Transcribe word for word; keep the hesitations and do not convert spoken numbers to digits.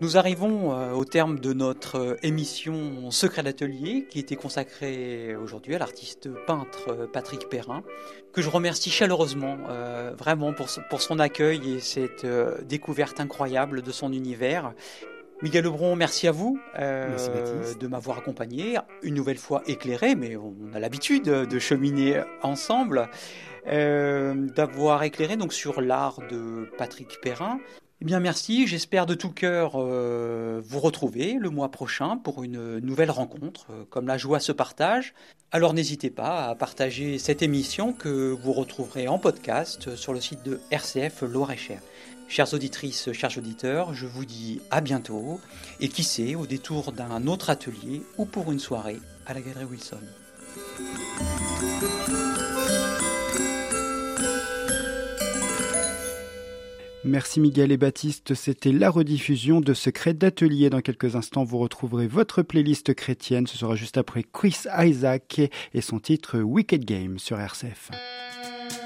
Nous arrivons euh, au terme de notre euh, émission Secret d'atelier qui était consacrée aujourd'hui à l'artiste peintre euh, Patrick Perrin, que je remercie chaleureusement euh, vraiment pour, pour son accueil et cette euh, découverte incroyable de son univers. Miguel Lebron, merci à vous euh, de m'avoir accompagné, une nouvelle fois éclairé, mais on a l'habitude de cheminer ensemble, euh, d'avoir éclairé donc sur l'art de Patrick Perrin. Eh bien merci, j'espère de tout cœur euh, vous retrouver le mois prochain pour une nouvelle rencontre, euh, comme la joie se partage. Alors n'hésitez pas à partager cette émission que vous retrouverez en podcast sur le site de R C F Loir-et-Cher. Chères auditrices, chers auditeurs, je vous dis à bientôt et qui sait, au détour d'un autre atelier ou pour une soirée à la Galerie Wilson. Merci Miguel et Baptiste, c'était la rediffusion de Secret d'atelier. Dans quelques instants, vous retrouverez votre playlist chrétienne. Ce sera juste après Chris Isaak et son titre Wicked Game sur R C F.